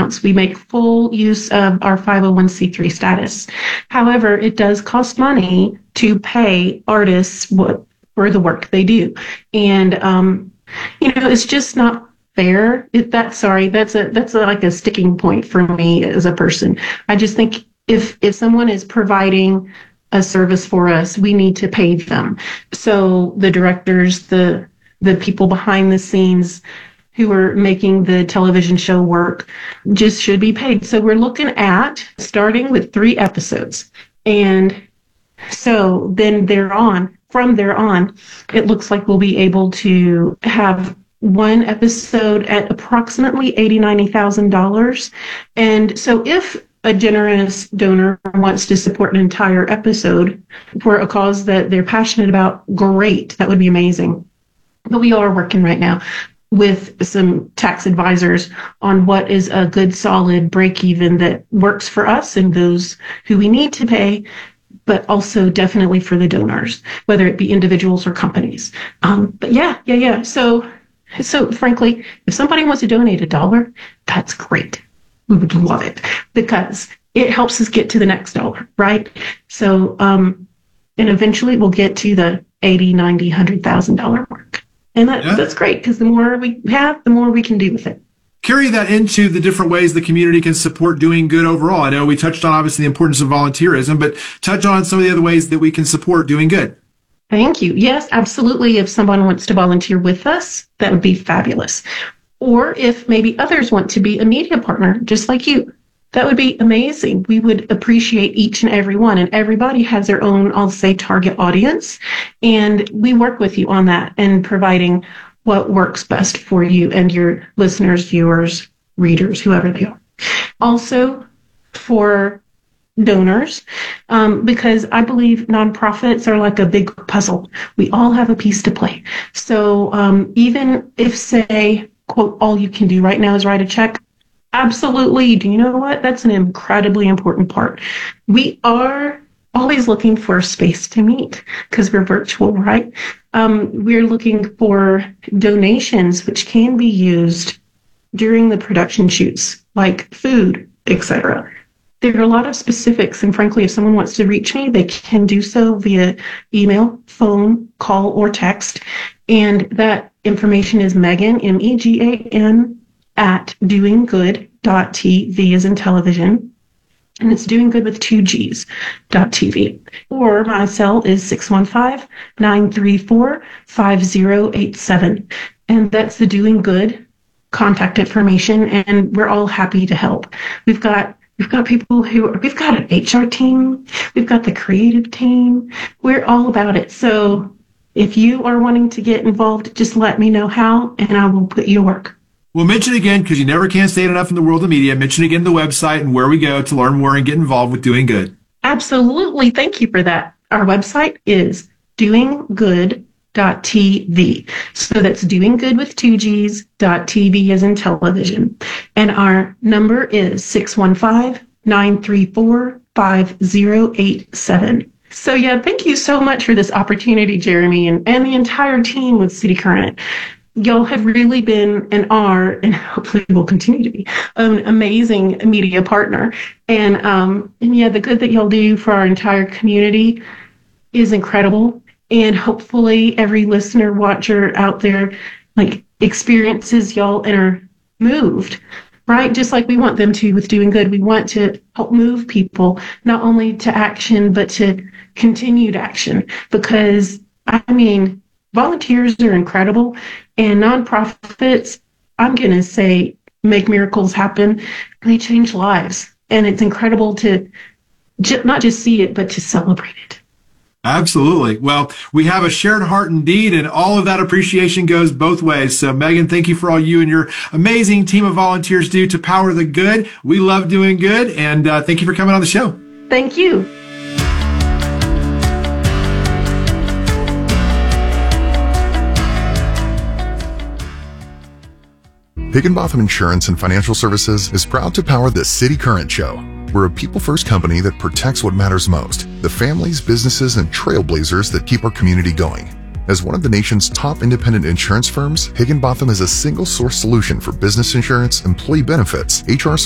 months. We make full use of our 501c3 status. However, it does cost money to pay artists for the work they do. And, it's just not fair. That's like a sticking point for me as a person. I just think if someone is providing a service for us, we need to pay them. So the directors, the people behind the scenes who are making the television show work just should be paid. So we're looking at starting with 3 episodes. And so then from there on, it looks like we'll be able to have 1 episode at approximately $80,000-$90,000. And so if a generous donor wants to support an entire episode for a cause that they're passionate about, great. That would be amazing. But we are working right now with some tax advisors on what is a good, solid break even that works for us and those who we need to pay, but also definitely for the donors, whether it be individuals or companies. But yeah. So frankly, if somebody wants to donate $1, that's great. We would love it because it helps us get to the next dollar, right? So, and eventually we'll get to the $80,000, $90,000, $100,000 mark. And that's great because the more we have, the more we can do with it. Carry that into the different ways the community can support doing good overall. I know we touched on, obviously, the importance of volunteerism, but touch on some of the other ways that we can support doing good. Thank you. Yes, absolutely. If someone wants to volunteer with us, that would be fabulous. Or if maybe others want to be a media partner, just like you, that would be amazing. We would appreciate each and every one. And everybody has their own, I'll say, target audience. And we work with you on that and providing what works best for you and your listeners, viewers, readers, whoever they are. Also, for donors, because I believe nonprofits are like a big puzzle. We all have a piece to play. So even if, say, quote, all you can do right now is write a check, absolutely. Do you know what? That's an incredibly important part. We are always looking for a space to meet because we're virtual, right? We're looking for donations, which can be used during the production shoots, like food, etc. There are a lot of specifics, and frankly, if someone wants to reach me, they can do so via email, phone, call, or text. And that information is Megan, MEGAN, at doinggood.tv as in television. And it's doing good with 2 G's, .tv. Or my cell is 615-934-5087. And that's the Doing Good contact information, and we're all happy to help. We've got people we've got an HR team, we've got the creative team, we're all about it. So if you are wanting to get involved, just let me know how, and I will put you to work. We'll mention it again because you never can say it enough in the world of media. Mention again the website and where we go to learn more and get involved with Doing Good. Absolutely. Thank you for that. Our website is doinggood.tv. So that's doing good with 2 G's, .tv as in television. And our number is 615-934-5087. So yeah, thank you so much for this opportunity, Jeremy, and the entire team with City Current. Y'all have really been and are, and hopefully will continue to be, an amazing media partner. And yeah, the good that y'all do for our entire community is incredible. And hopefully every listener, watcher out there, experiences y'all and are moved, right? Just like we want them to with Doing Good. We want to help move people, not only to action, but to continued action. Because, volunteers are incredible, and nonprofits, I'm going to say, make miracles happen. They change lives, and it's incredible to not just see it, but to celebrate it. Absolutely. Well, we have a shared heart indeed, and all of that appreciation goes both ways. So, Megan, thank you for all you and your amazing team of volunteers do to power the good. We love Doing Good, and thank you for coming on the show. Thank you. Higginbotham Insurance and Financial Services is proud to power the City Current Show. We're a people-first company that protects what matters most, the families, businesses, and trailblazers that keep our community going. As one of the nation's top independent insurance firms, Higginbotham is a single-source solution for business insurance, employee benefits, HR